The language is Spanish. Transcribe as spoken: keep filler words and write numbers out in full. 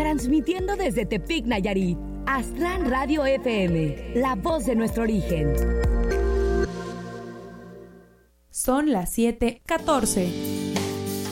Transmitiendo desde Tepic, Nayarit, Aztlán Radio F M, la voz de nuestro origen. Son las siete catorce.